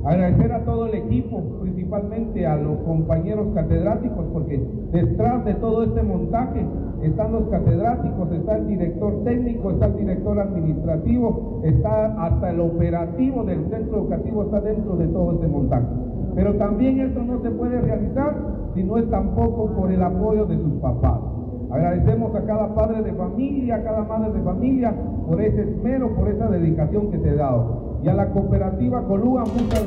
Agradecer a todo el equipo, principalmente a los compañeros catedráticos, porque detrás de todo este montaje están los catedráticos, está el director técnico, está el director administrativo, está hasta el operativo del centro educativo, está dentro de todo este montaje. Pero también esto no se puede realizar si no es tampoco por el apoyo de sus papás. Agradecemos a cada padre de familia, a cada madre de familia, por ese esmero, por esa dedicación que se ha dado. Y a la cooperativa Colúa, muchas